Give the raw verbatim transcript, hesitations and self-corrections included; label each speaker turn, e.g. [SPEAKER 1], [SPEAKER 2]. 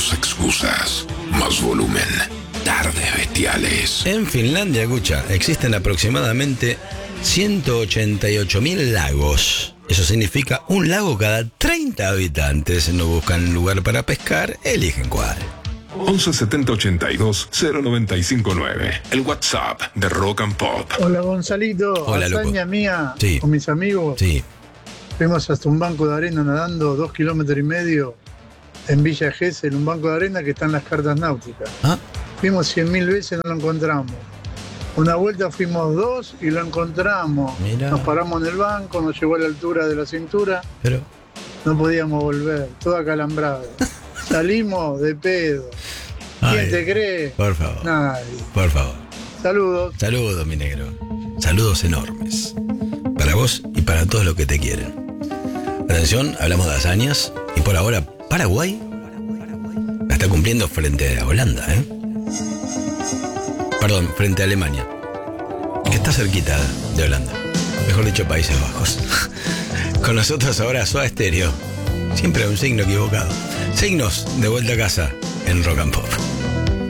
[SPEAKER 1] Menos excusas, más volumen. Tardes bestiales.
[SPEAKER 2] En Finlandia, escucha, existen aproximadamente ciento ochenta y ocho mil lagos. Eso significa un lago cada treinta habitantes. No buscan lugar para pescar, eligen cuál.
[SPEAKER 1] once setenta ochenta y dos cero noventa y cinco nueve. El WhatsApp de Rock and Pop.
[SPEAKER 3] Hola Gonzalito,
[SPEAKER 2] Hola,
[SPEAKER 3] hazaña
[SPEAKER 2] loco.
[SPEAKER 3] mía
[SPEAKER 2] Sí.
[SPEAKER 3] con mis amigos.
[SPEAKER 2] Sí.
[SPEAKER 3] Fuimos hasta un banco de arena nadando dos kilómetros y medio en Villa Gesell, un banco de arena que está en las cartas náuticas.
[SPEAKER 2] ¿Ah?
[SPEAKER 3] Fuimos cien mil veces, no lo encontramos. Una vuelta fuimos dos y lo encontramos.
[SPEAKER 2] Mirá.
[SPEAKER 3] Nos paramos en el banco, nos llegó a la altura de la cintura,
[SPEAKER 2] Pero.
[SPEAKER 3] no podíamos volver, todo acalambrado. Salimos de pedo. ¿Quién
[SPEAKER 2] Ay,
[SPEAKER 3] te cree?
[SPEAKER 2] Por favor.
[SPEAKER 3] Nadie.
[SPEAKER 2] Por favor.
[SPEAKER 3] Saludos.
[SPEAKER 2] Saludos, mi negro. Saludos enormes. Para vos y para todos los que te quieren. Atención, hablamos de hazañas. Y por ahora, Paraguay la está cumpliendo frente a Holanda, ¿eh? Perdón, frente a Alemania. Que está cerquita de Holanda. Mejor dicho, Países Bajos. Con nosotros ahora Soda Stereo. Siempre un signo equivocado. Signos de vuelta a casa en Rock and Pop.